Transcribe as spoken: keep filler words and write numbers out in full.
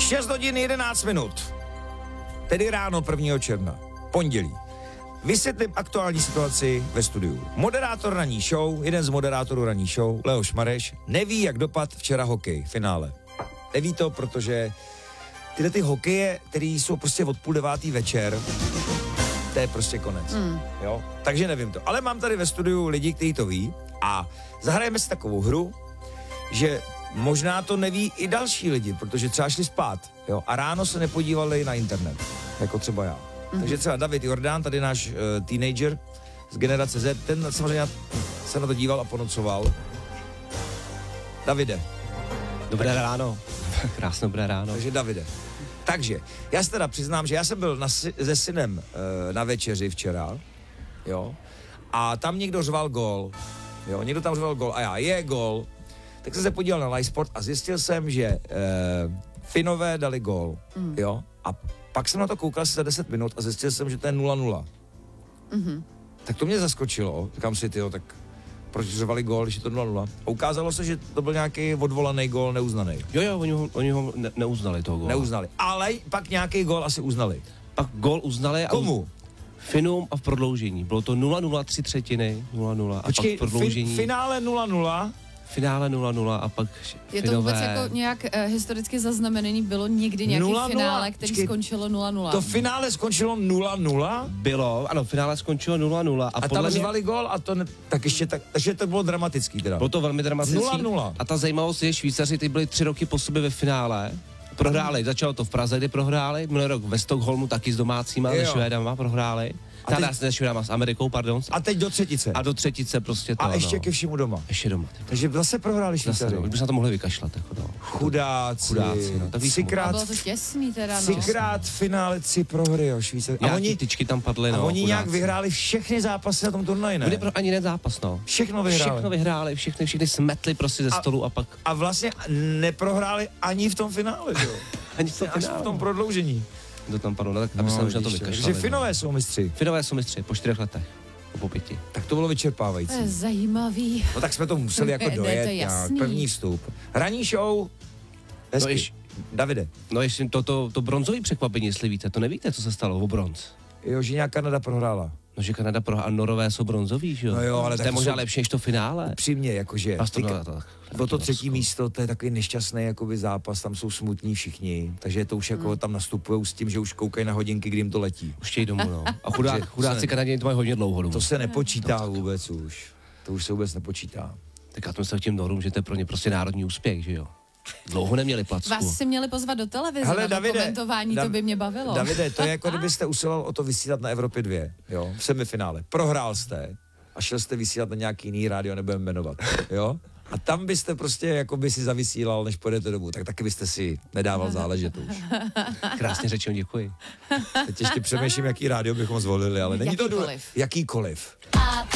šest hodin jedenáct minut. Tedy ráno prvního června. Pondělí. Vysvětlím aktuální situaci ve studiu. Moderátor ranní show, jeden z moderátorů ranní show, Leoš Mareš, neví, jak dopad včera hokej, finále. Neví to, protože tyhle ty hokeje, které jsou prostě od půl devátý večer, to je prostě konec. Mm. Jo? Takže nevím to. Ale mám tady ve studiu lidi, kteří to ví a zahrajeme si takovou hru, že možná to neví i další lidi, protože třeba šli spát, jo, a ráno se nepodívali na internet, jako třeba já. Mm. Takže třeba David Jordán, tady náš uh, teenager z generace Z, ten samozřejmě se na to díval a ponocoval. Davide. Dobré ráno. Krásné dobré ráno. Takže Davide. Takže, já se teda přiznám, že já jsem byl na, se synem uh, na večeři včera, jo, a tam někdo řval gól, jo, někdo tam řval gól a já, je gól. Tak jsem se podíval na Live Sport a zjistil jsem, že uh, Finové dali gól, mm. jo, a pak jsem na to koukal asi za deset minut a zjistil jsem, že to je nula nula. Mm-hmm. Tak to mě zaskočilo, říkám si, tyjo, tak proč řvali gól, když je to nula nula. A ukázalo se, že to byl nějaký odvolaný gól neuznaný. Jo, jo, oni ho, oni ho ne, neuznali, toho góla. Neuznali, ale pak nějaký gól asi uznali. Pak gól uznali. Komu? Finům a v prodloužení. Bylo to nula nula, tři třetiny, nula nula a Počkej, pak v prodloužení. Fin, finále nula nula. Finále nula nula a pak Je to Finové... vůbec jako nějak uh, historicky zaznamenaný, bylo někdy nějaký nula nula. finále, který Počkej, skončilo nula nula. To finále skončilo nula nula? Bylo, ano, finále skončilo nula nula. A, A podle tam mě... řvali gól a to ne, tak ještě tak, takže to bylo dramatický teda. Bylo to velmi dramatický. nula nula. A ta zajímavost je, Švýcaři ty byli tři roky po sobě ve finále. Prohráli, hmm. začalo to v Praze, kdy prohráli, minulý rok ve Stockholmu taky s domácíma, se Švédama prohráli. A teď... ne Švédama, s Amerikou, pardon. A teď do třetice. A do třetice prostě to, A ještě no. ke všemu doma. Ještě doma. Takže zase prohráli Švýcaři. Už by se na to mohli vykašlat. Jako, no. Chudáci. Chudáci, no. Třikrát, a bylo to těsný teda, no. Třikrát v finále tři prohry, jo, Švýcaři. A oni, tyčky tam padly, a no. oni chudáci. nějak vyhráli všechny zápasy na tom turnaji, ne? Oni pro, ani ne zápas, no. Všechno vyhráli. Všechno vyhráli, všechny, všechny smetli prostě ze a, stolu a pak... A vlastně neprohráli ani v tom finále, jo. Ani v tom Až finále. v tom prodloužení. To tam padlo, tak aby no, se už na to vykašlali. Takže Finové jsou mistři. Finové jsou mistři po čtyřech letech. Po pěti. Tak to bylo vyčerpávající. To je zajímavý. No tak jsme to museli jako Ne, dojet to je nějak. jasný. První vstup. Ranní show. Hezky. No ješ, Davide. no ještě to, to, to bronzový překvapení, jestli víte, to nevíte, co se stalo o bronz. Jo, že nějak Kanada prohrála. No, že Kanada prohrála, a Norové jsou bronzoví, že jo? No jo, ale to tak je to možná jsou... lepší než to finále. Upřímně, jakože. A to, Ty, no, to, o to třetí místo, to je takový nešťastný jakoby zápas, tam jsou smutní všichni, takže to už jako hmm. tam nastupují s tím, že už koukají na hodinky, kdy jim to letí. Už chtějí domů, no. A chudá, Takže chudáci ne... Kanaděni to mají hodně dlouho domů. To se nepočítá vůbec už. To už se vůbec nepočítá. Tak já to myslím tím Norům, že to je pro ně prostě národní úspěch, že jo? Dlouho neměli placku. Vás si měli pozvat do televize. Hele, na to Davide, komentování, Dav- to by mě bavilo. Davide, to je jako kdybyste usiloval o to vysílat na Evropě dva, jo, v semifinále. Prohrál jste a šel jste vysílat na nějaký jiný rádio, nebudeme jmenovat, jo? A tam byste prostě jako by si zavysílal, než pojedete domů, tak taky byste si nedával záležet už. Krásně řečeno, děkuji. Teď ještě přemýšlím, jaký rádio bychom zvolili, ale není to důležité. Jakýkoliv. Jakýkoliv.